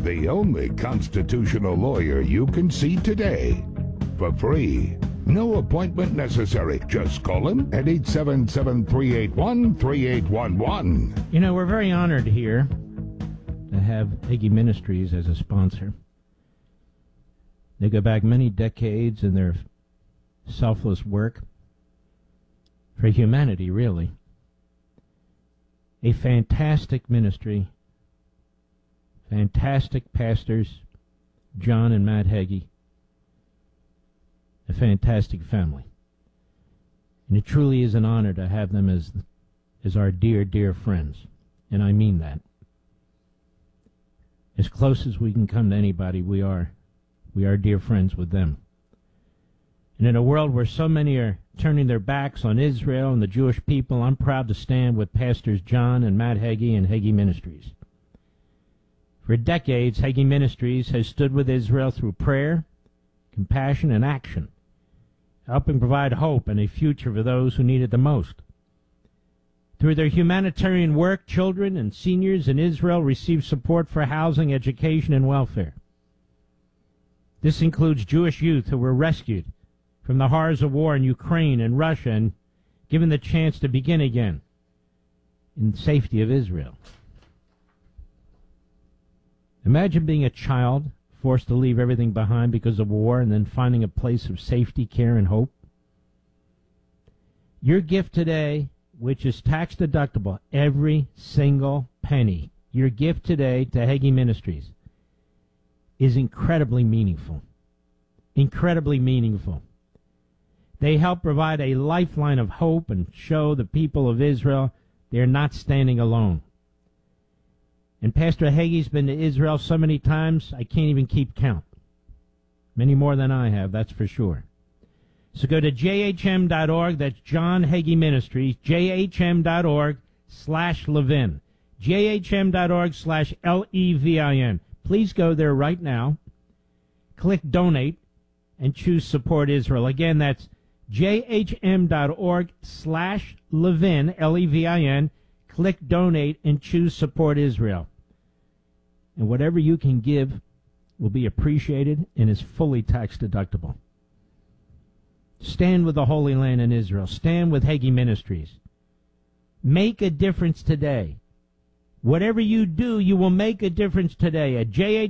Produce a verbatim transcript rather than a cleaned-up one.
the only constitutional lawyer you can see today. For free. No appointment necessary. Just call him at eight seven seven, three eight one, three eight one one. You know, we're very honored here to have Hagee Ministries as a sponsor. They go back many decades in their selfless work for humanity, really. A fantastic ministry, fantastic pastors, John and Matt Hagee, a fantastic family. And it truly is an honor to have them as, as our dear, dear friends. And I mean that. As close as we can come to anybody, we are. We are dear friends with them. And in a world where so many are turning their backs on Israel and the Jewish people, I'm proud to stand with Pastors John and Matt Hagee and Hagee Ministries. For decades, Hagee Ministries has stood with Israel through prayer, compassion, and action, helping provide hope and a future for those who need it the most. Through their humanitarian work, children and seniors in Israel receive support for housing, education, and welfare. This includes Jewish youth who were rescued from the horrors of war in Ukraine and Russia and given the chance to begin again in the safety of Israel. Imagine being a child forced to leave everything behind because of war and then finding a place of safety, care, and hope. Your gift today, which is tax deductible, every single penny, your gift today to Hagee Ministries is incredibly meaningful. Incredibly meaningful. They help provide a lifeline of hope and show the people of Israel they're not standing alone. And Pastor Hagee's been to Israel so many times, I can't even keep count. Many more than I have, that's for sure. So go to J H M dot org, that's John Hagee Ministries, J H M dot org slash Levin, J H M dot org slash L E V I N. Please go there right now, click Donate, and choose Support Israel. Again, that's J H M dot org slash Levin, L E V I N. Click Donate and choose Support Israel. And whatever you can give will be appreciated and is fully tax deductible. Stand with the Holy Land in Israel. Stand with Hagee Ministries. Make a difference today. Whatever you do, you will make a difference today at J H